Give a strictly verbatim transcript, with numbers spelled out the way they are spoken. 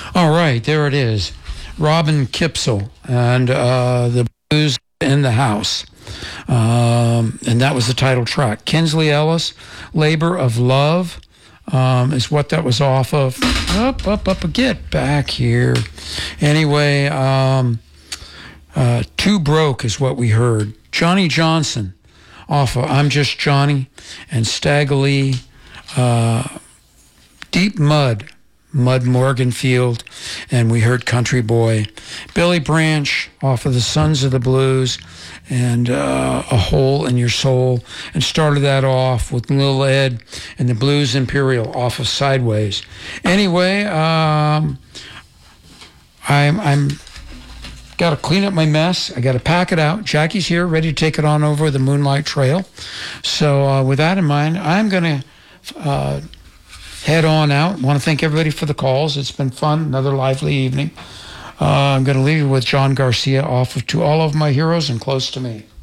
All right, there it is. Robin Kipsel and uh, the Blues in the House. Um, and that was the title track. Kinsley Ellis, Labor of Love, um, is what that was off of. Up, up, up, get back here. Anyway, um, uh, Too Broke is what we heard. Johnny Johnson off of I'm Just Johnny, and Stagger Lee, uh, Deep Mud, Mud Morganfield, and we heard Country Boy. Billy Branch off of the Sons of the Blues, and uh, A Hole in Your Soul, and started that off with Lil Ed and the Blues Imperial off of Sideways. Anyway, um, I'm I'm got to clean up my mess. I got to pack it out. Jackie's here, ready to take it on over the Moonlight Trail. So uh, with that in mind, I'm going to uh, head on out. I want to thank everybody for the calls. It's been fun, another lively evening. Uh, I'm going to leave you with John Garcia off of To All of My Heroes and Close to Me.